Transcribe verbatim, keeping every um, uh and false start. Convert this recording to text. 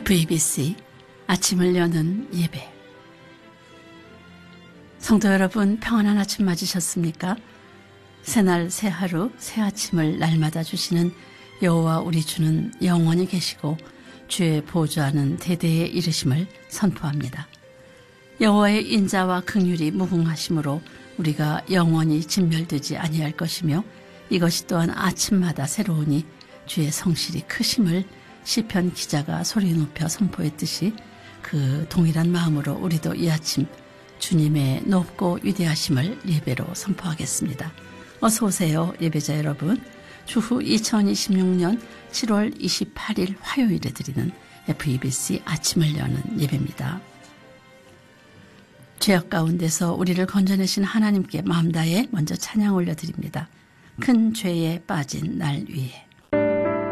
에프이비씨 아침을 여는 예배. 성도 여러분, 평안한 아침 맞으셨습니까? 새날 새하루 새아침을 날마다 주시는 여호와 우리 주는 영원히 계시고 주의 보좌하는 대대에 이르심을 선포합니다. 여호와의 인자와 긍휼이 무궁하심으로 우리가 영원히 진멸되지 아니할 것이며 이것이 또한 아침마다 새로우니 주의 성실이 크심을 시편 기자가 소리 높여 선포했듯이 그 동일한 마음으로 우리도 이 아침 주님의 높고 위대하심을 예배로 선포하겠습니다. 어서 오세요, 예배자 여러분. 주후 이천이십육 년 칠월 이십팔일 화요일에 드리는 에프이비씨 아침을 여는 예배입니다. 죄악 가운데서 우리를 건져내신 하나님께 마음 다해 먼저 찬양 올려드립니다. 큰 죄에 빠진 날 위에.